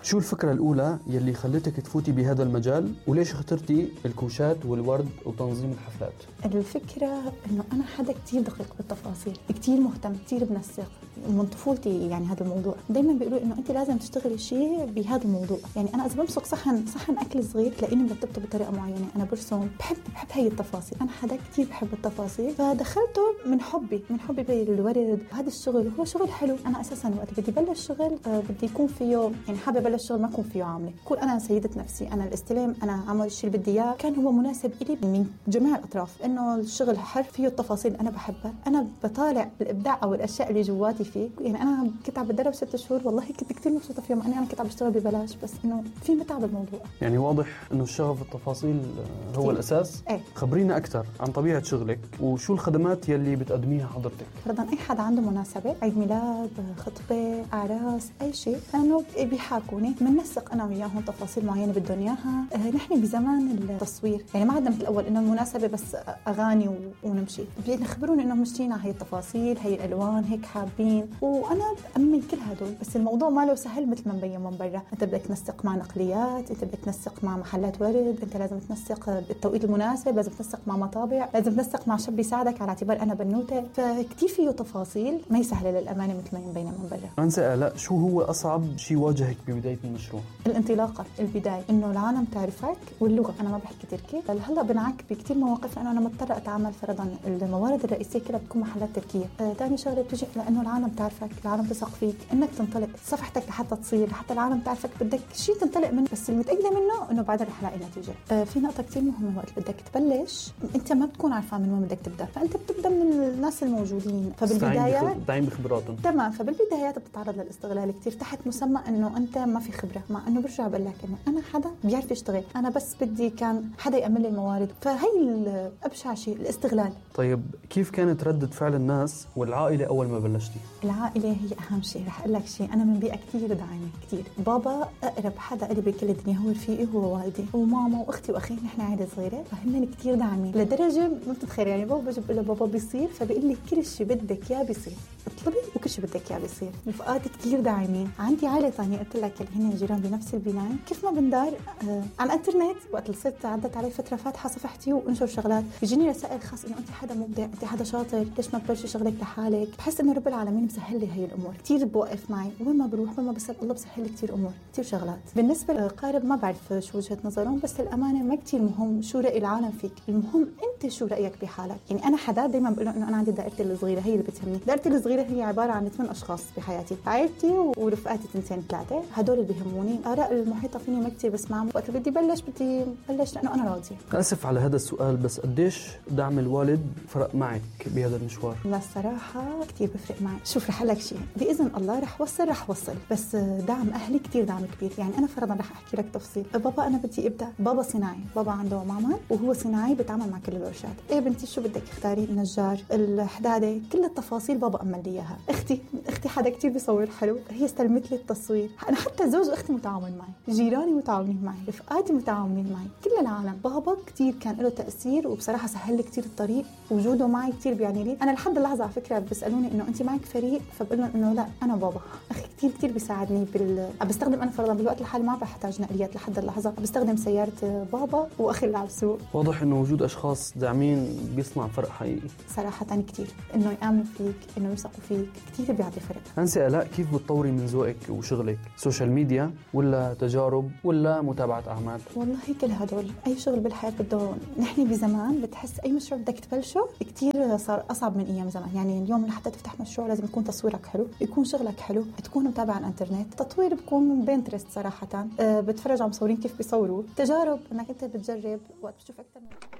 شو الفكرة الأولى يلي خلتك تفوتي بهذا المجال، وليش اخترتي الكوشات والورد وتنظيم الحفلات؟ الفكرة إنه أنا حدا كتير دقيق بالتفاصيل، كتير مهتم، كتير بنسق من طفولتي. يعني هذا الموضوع دايما بيقولوا إنه أنت لازم تشتغلي شيء بهذا الموضوع. يعني أنا إذا بمسك صحن أكل صغير تلاقيني مرتبته بطريقة معينة، أنا برسم، بحب هاي التفاصيل. أنا حدا كتير بحب التفاصيل، فدخلته من حبي بالورد. وهذا الشغل هو شغل حلو. أنا أساسا وقت بدي بلش شغل بدي يكون فيه، يعني حابة بلش شغل ما يكون فيه عاملة، كون أنا سيدة نفسي، أنا الاستلام، أنا أعمل الشيء اللي بدي إياه. كان هو مناسب إلي من جميع الأطراف، إنه الشغل حر فيه التفاصيل أنا بحبها، أنا بطالع الإبداع أو الأشياء اللي جواتي فيه. يعني أنا كنت عم بتدرب 6 شهور، والله كنت كتير مبسوطة فيهم. أنا كنت عم بشتغل ببلاش، بس إنه في متعة بالموضوع. يعني واضح إنه الشغف التفاصيل هو كتير الأساس. إيه؟ خبرينا أكثر عن طبيعة شغلك وشو الخدمات يلي بتقدميها حضرتك. فرضاً أي حد عنده مناسبة، عيد ميلاد، خطبة، أعراس، أي شيء، لأنه بيحاكوني بننسق أنا وياهم تفاصيل معينة بدهم إياها. نحن بزمان التصوير، يعني ما عندنا مثل الأول إنه المناسبة بس أغاني ونمشي. بيخبروني إنه مشتينا هاي التفاصيل، هاي الألوان، هيك حابين، وأنا أمن كل هدول. بس الموضوع ما له سهل مثل ما مبين من برا. أنت بدك تنسق مع نقليات، أنت بدك تنسق مع محلات ورد، أنت لازم تنسق بالتوقيت المناسب، لازم تنسق مع مطابع، لازم تنسق مع شاب يساعدك على اعتبار أنا بنوتة. فكتير فيه تفاصيل ما يسهل للأمانة مثل ما يبين من برا. أنسى لا، شو هو أصعب شيء واجهك ببداية المشروع؟ الانطلاقة، البداية، إنه العالم تعرفك، واللغة. أنا ما بحكي تركي، هلا بنعك بكتير مواقف لأنه أنا مضطرة أتعامل. فرضا الموارد الرئيسية كلها بتكون محلات تركية. تاني شغلة بتجي لأنه العالم تعرفك، العالم تثق فيك، إنك تنطلق صفحتك لحتى تصير، لحتى العالم تعرفك. بدك شيء تنطلق منه، بس المتأكدة منه إنه بعدها رح لاقي نتيجة. في نقطة كتير مهمة، وقت بدك تبلش أنت ما بتكون عارفة من وين بدك تبدأ، فأنت بتبدأ من الناس الموجودين. فبالبدايات داعين بخبراتهم. تمام. فبالبدايات بتتعرض للاستغلال كتير تحت مسمى إنه أنت ما في خبرة، مع إنه برجع بقول لك إنه أنا حدا بيعرف يشتغل، أنا بس بدي كان حدا يأمن لي الموارد. فهي أبشع شيء الاستغلال. طيب كيف كانت ردة فعل الناس والعائلة أول ما بلشتي؟ العائلة هي أهم شيء. رح أقول لك شيء، أنا من بيئة كتير داعمة كتير. بابا أقرب حدا قلبي بكل الدنيا هو رفيقي، هو والدي وماما وأختي وأخي. نحن عائلة صغيرة، فهن كتير داعمين لدرجة ما بتتخيل. يعني بابا بجيب له بابا بيصير، فبيقول لي كل شيء بدك إياه بيصير، اطلبي وكل شيء بدك إياه بيصير. رفقاتي كتير داعمين. عندي عائلة ثانية قلت لك اللي هن جيران بنفس البناية، كيف ما بندار على الانترنت. وقت صرت عدت علي فترة فاتحة صفحتي وانشر شغلات، بيجيني رسائل خاص انه انت حدا مبدع، انت حدا شاطر، ليش ما تبلشي شغلك لحالك. بحس انه رب العالمين مسهل لي هي الامور كتير. بوقف معي وين ما بروح، وين ما بسال الله بسهل لي كتير امور، كتير شغلات. بالنسبة للقارب ما بعرف شو وجهة نظرهم، بس الامانة ما كتير مهم شو رأي العالم فيك، المهم انت شو رأيك بحالك. يعني انا حدا دايما بقول انه انا عندي دائرتي الصغيرة هي اللي بتهمني. دائرتي الصغيرة هي عبارة عن 8 اشخاص بحياتي، عائلتي ورفقاتي 2 3، هدول اللي بيهموني. آراء المحيطة فيني ما كتير بسمعهم. وقت بدي بلش لأنه أنا راضية. آسف على هذا السؤال، بس قديش دعم الوالد فرق معك بهذا المشوار؟ لا الصراحة كتير بفرق معي. شوف رح لك شيء، بإذن الله رح وصل، بس دعم أهلي كتير دعم كبير. يعني أنا فرضا رح أحكي لك تفصيل. بابا أنا بدي أبدأ، بابا صناعي، بابا عنده معمل وهو صناعي بتعامل مع كل الورشات. إيه بنتي شو بدك اختاري، النجار، الحدادة، كل التفاصيل بابا أمن لي إياها. أختي حدا كتير بيصور حلو، هي استلمت لي التصوير. أنا حتى زوج أختي متعاون معي، جيراني متعاونين معي، رفقاتي متعاونين معي، كل العالم. بابا كتير كان له تأثير، وبصراحة سهل لي كتير الطريق. وجوده معي كتير بيعني لي. أنا لحد اللحظة على فكرة بيسألوني إنه أنت معك فريق، فبقول لهم إنه لا أنا بابا. أخي كتير بيساعدني بستخدم أنا فرضا بالوقت الحالي ما بحتاج نقليات لحد اللحظة، بستخدم سيارة بابا وأخي اللي على السوق. واضح إنه وجود أشخاص داعمين بيصنع فرق حقيقي. صراحة كتير إنه يآمنوا فيك، إنه يثقوا فيك، كتير بيعطي فرق. أنسي آلاء، كيف بتطوري من ذوقك وشغلك؟ سوشيال ميديا ولا تجارب ولا متابعة أعمال؟ والله كل هدول. أي شغل بالحياة بده. نحن بزمان بتحس أي مشروع بدك تبلشه كتير صار أصعب من أيام زمان. يعني اليوم لحتى تفتح مشروع لازم يكون تصويرك حلو، يكون شغلك حلو، تكون متابع على الانترنت. تطوير بكون بينترست صراحة، بتفرج على مصورين كيف بيصوروا. تجارب انك انت بتجرب، وقت بتشوف اكثر من